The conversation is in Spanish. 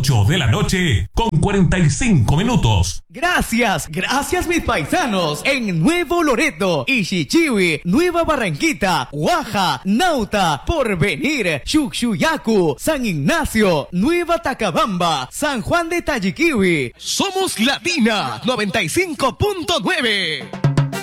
8 de la noche con 45 minutos. Gracias mis paisanos en Nuevo Loreto, Ishichiwi, Nueva Barranquita, Guaja, Nauta, Porvenir, Chuchuyacu, San Ignacio, Nueva Tacabamba, San Juan de Tayiquiwi. Somos Latina 95.9.